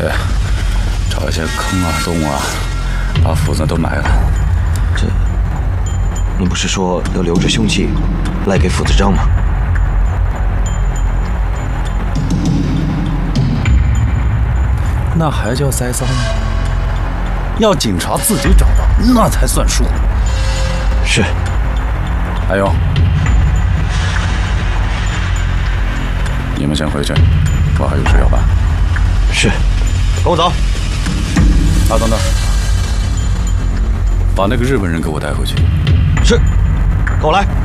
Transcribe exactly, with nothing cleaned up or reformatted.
对，找一些坑啊、洞啊，把斧子都埋了。 这，你不是说要留着凶器赖给斧子张吗？ 那还叫栽赃吗？要警察自己找到，那才算数。 是。 还有，你们先回去，我还有事要办。 是，跟我走。 啊，等等，把那个日本人给我带回去。 是，跟我来。